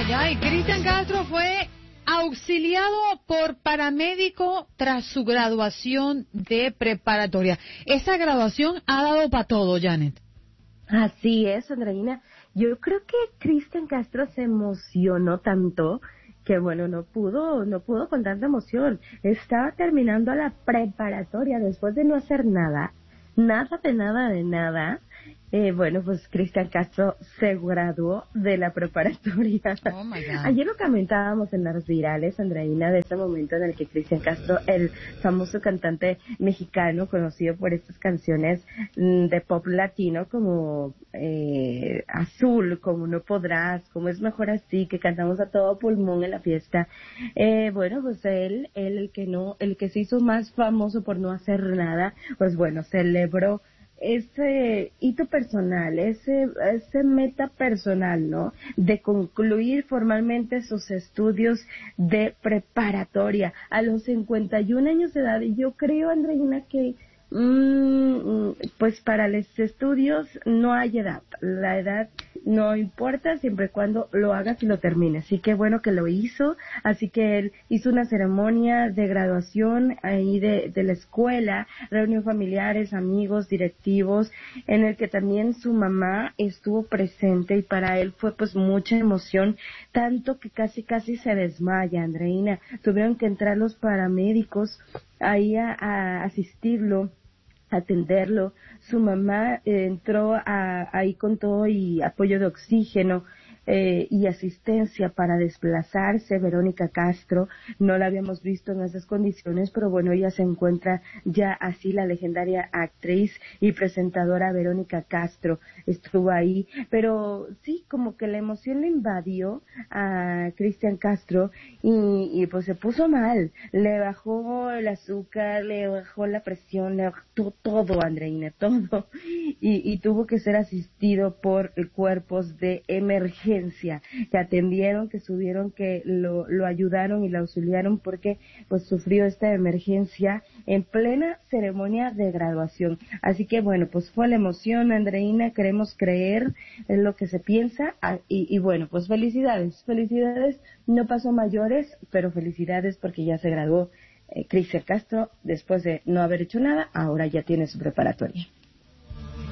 ay. Cristian Castro fue auxiliado por paramédico tras su graduación de preparatoria. Esa graduación ha dado para todo, Janet. Así es, Andreina. Yo creo que Cristian Castro se emocionó tanto que bueno, no pudo con tanta emoción. Estaba terminando la preparatoria después de no hacer nada de nada. Bueno, pues Cristian Castro se graduó de la preparatoria. Oh my God. Ayer lo comentábamos en las virales, Andreina, de ese momento en el que Cristian Castro, el famoso cantante mexicano conocido por estas canciones de pop latino como Azul, como No Podrás, como Es Mejor Así, que cantamos a todo pulmón en la fiesta. Bueno, pues él el que se hizo más famoso por no hacer nada, pues bueno, celebró ese hito personal, ese meta personal, ¿no? De concluir formalmente sus estudios de preparatoria a los 51 años de edad. Y yo creo, Andreina, que pues para los estudios no hay edad. La edad no importa siempre y cuando lo hagas y lo termines. Así que bueno que lo hizo. Así que él hizo una ceremonia de graduación ahí de la escuela, reunió familiares, amigos, directivos, en el que también su mamá estuvo presente, y para él fue pues mucha emoción, tanto que casi se desmaya, Andreina. Tuvieron que entrar los paramédicos ahí a asistirlo, atenderlo. Su mamá entró ahí con todo y apoyo de oxígeno y asistencia para desplazarse. Verónica Castro, no la habíamos visto en esas condiciones, pero bueno, ella se encuentra ya así. La legendaria actriz y presentadora Verónica Castro estuvo ahí, pero sí, como que la emoción le invadió a Cristian Castro y pues se puso mal, le bajó el azúcar, le bajó la presión, le bajó todo, Andreina, todo, y tuvo que ser asistido por cuerpos de emergencia que atendieron, que subieron, que lo ayudaron y lo auxiliaron, porque pues sufrió esta emergencia en plena ceremonia de graduación. Así que bueno, pues fue la emoción, Andreina, queremos creer en lo que se piensa, y bueno, pues felicidades, no pasó mayores, pero felicidades porque ya se graduó Cristian Castro después de no haber hecho nada. Ahora ya tiene su preparatoria.